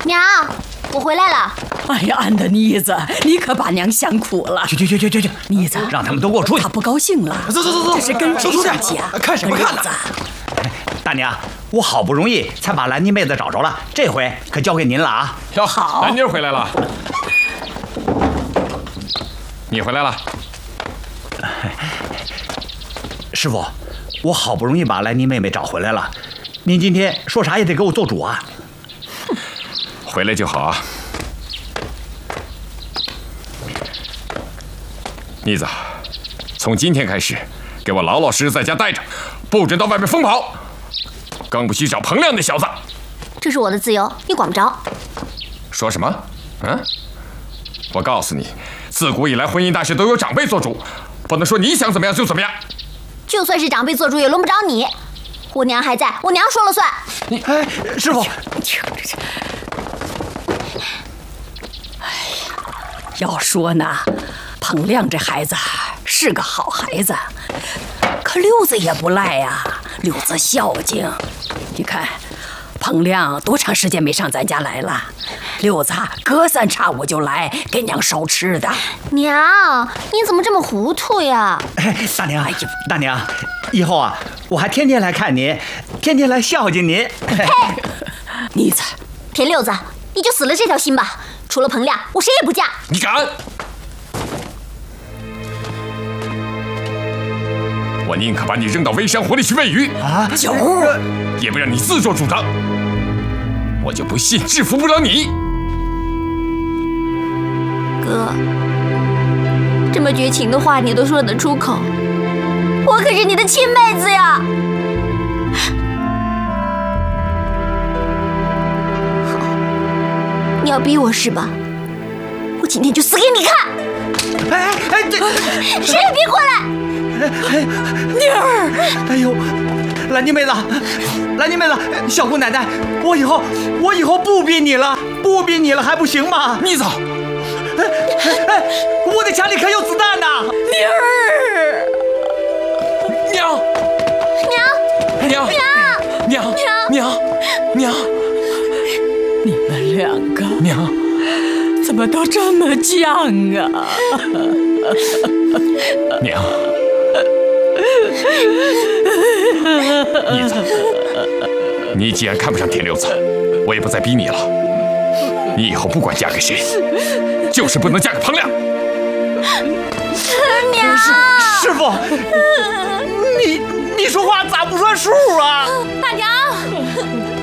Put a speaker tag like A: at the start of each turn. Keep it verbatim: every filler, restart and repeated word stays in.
A: 娘，我回来了。
B: 哎呀，俺的妮子，你可把娘想苦了。
C: 去去去去去去，
B: 妮子，
C: 让他们都给我出去。
B: 他不高兴了。
C: 走走走走，
B: 这是跟谁生气啊？
C: 看什么看呢？大娘，我好不容易才把兰妮妹子找着了，这回可交给您了啊！
D: 哟，
B: 好，
D: 兰妮回来了。你回来了。
C: 师傅，我好不容易把兰妮妹妹找回来了，您今天说啥也得给我做主啊！
D: 回来就好啊。妮子，从今天开始，给我老老实实在家待着，不准到外面疯跑，更不许找彭亮那小子。
A: 这是我的自由，你管不着。
D: 说什么？嗯？我告诉你，自古以来婚姻大事都由长辈做主，不能说你想怎么样就怎么样。
A: 就算是长辈做主，也轮不着你。我娘还在，我娘说了算。
C: 你哎，师傅，
B: 听着这，哎呀，要说呢，彭亮这孩子是个好孩子，可六子也不赖呀、啊，六子孝敬。你看，彭亮多长时间没上咱家来了？六子隔三差五就来给娘烧吃的。
A: 娘，你怎么这么糊涂呀？
C: 哎，大娘，大娘，以后啊，我还天天来看您，天天来孝敬您。
A: 嘿，
B: 妮子，
A: 田六子，你就死了这条心吧。除了彭亮，我谁也不嫁。
D: 你敢！我宁可把你扔到微山湖里去喂鱼
C: 啊！
B: 九，
D: 也不让你自作主张。我就不信制服不了你。
A: 哥，这么绝情的话你都说得出口，我可是你的亲妹子呀！好，你要逼我是吧？我今天就死给你看！
C: 哎哎，这
A: 谁也别过来！
C: 哎，妮儿，哎呦，兰妮妹子，兰妮妹子，小姑奶奶，我以后我以后不逼你了，不逼你了还不行吗？
D: 妮子，
C: 哎哎，我的枪里可有子弹呢！
B: 妮儿，
D: 娘，
A: 娘，
D: 娘，娘，娘，娘，娘，
B: 你们两个
D: 娘，
B: 怎么都这么犟啊？
D: 娘，妮子，你既然看不上田六子，我也不再逼你了。你以后不管嫁给谁，就是不能嫁给彭亮。
A: 娘，
C: 师傅，你你说话咋不算数啊？
A: 大娘。